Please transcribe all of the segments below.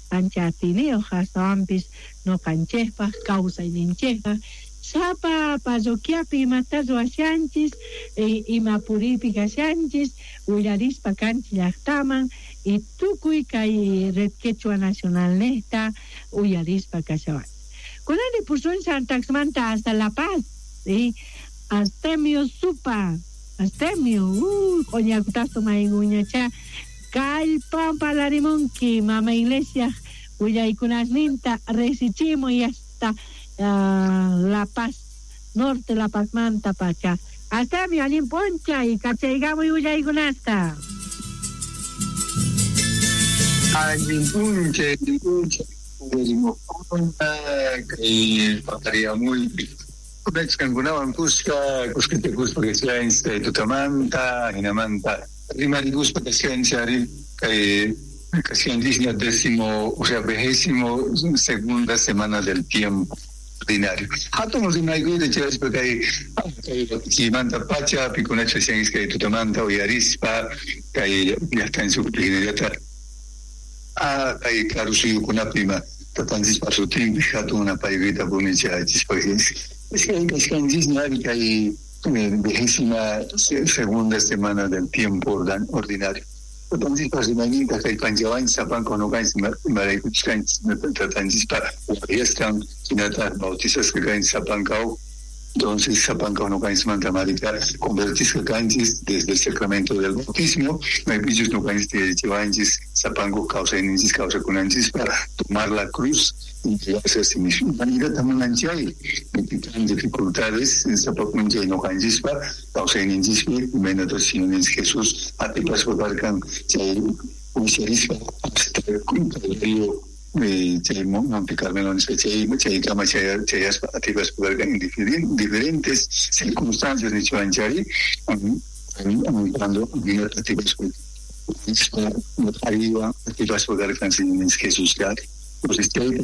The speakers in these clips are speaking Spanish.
anchatineo hasampis no canchespa causa inincheja sapa parroquiapi matazo ashanchis imapuripi kashanchis uyarispa canchi llaqtaman y tukuy kay red quechua nacional nesta uyarispa kashawan kunani pusun Santaxmanta hasta La Paz Astemio supa Astemio coñacutasto mainguñacha Calpampa Larimonki, Mama Iglesia, Uyaykunasninta, Resichimo y hasta La Paz, Norte La Paz Manta Pacha. Hasta mi alin poncha y cachaigamo y Uyaykunasta. Alin punche, que pasaría muy Mexican Cusca, Cusquete Cuspa que sea en Tutamanta, Hinamanta. Rimari Cuspa que sea en Chari, que sea en Disney 22ª semana del tiempo ordinario. Hatomos de Naigu de Chávez porque hay Manta Pacha, Piconacha Sianis que Tutamanta, Oyarispa, que ya está en su dignidad. Hay claro, soy con una prima, Tatanzis Pasutín, Hato una paivita bonita, es que en Disney hay 22ª semana del tiempo ordinario. Entonces, para imaginar que el Panjaban Sapan con Ogans Maraykuchan, Tatanzis para están Sinata bautizas que caen Sapancao, entonces Sapancao no caen Santa Marita, convertis que caen desde el sacramento del bautismo, no hay bichos no caen de Chivanchis, Sapanco causa inicis, causa conanchis para tomar la cruz y llevarse a sí mismo. Manera también anchay, en dificultades, en Sapacunchay no canchis para causa inicis, y menos Jesús, a ti paso barcan, chay, un serispa, hasta el río. Monte Carmelo, chay cama chayas activas en diferentes circunstancias de Chivanchari, aumentando activas arriba, activas por en Jesús ya. Los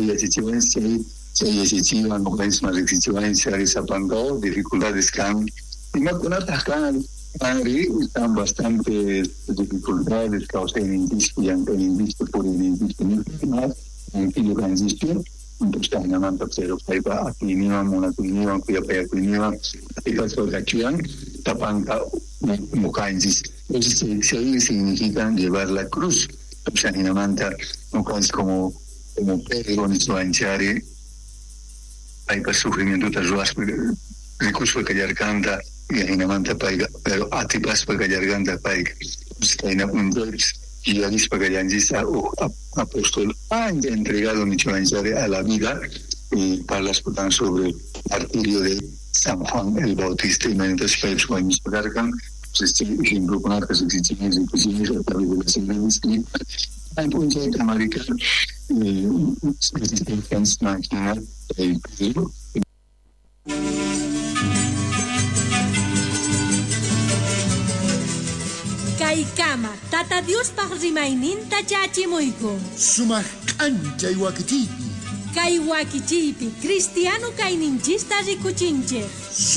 chay no ves más exigencia Zapangao, dificultades can y no con atacan están bastante dificultades causa en indisco y ante el indisco por el indisco en que yo transistor entonces también manda pero ahí va aquí ni vamos a tunían cuya para tunían y pasó de aquí tapanga mucanjis entonces se significa llevar la cruz o sea ni manda no es como Pedro ni Suanchari hay para sufrimiento de las recursos que ya canta y ahí no manda paiga pero a ti pas para callar ganda paiga entonces hay un y la misma que apóstol han entregado Michoacán a la vida y para las putas sobre el martirio de San Juan el Bautista y mientras que su años cargan pues ejemplo con arcas existentes y posibles a través de las iglesias hay punto de América resistencia nacional el peligro Kaikama, tata Dios pagrimaininta chachimuiko. Sumah cancha y wakitipi. Kai wakitipi, cristiano kaininchista rikuchinche.